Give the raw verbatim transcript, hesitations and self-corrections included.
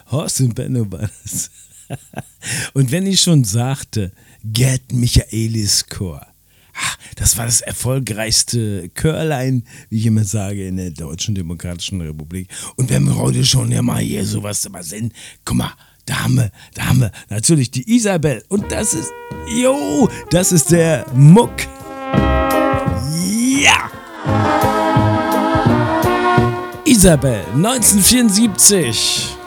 Horst und Benno war das. Und wenn ich schon sagte, Gerd Michaelis Chor, das war das erfolgreichste Chörlein, wie ich immer sage, in der Deutschen Demokratischen Republik. Und wenn wir heute schon ja mal hier sowas immer sind, guck mal, da haben wir, da haben wir natürlich die Isabel. Und das ist, jo, das ist der Muck. Ja! Isabel, neunzehnhundertvierundsiebzig.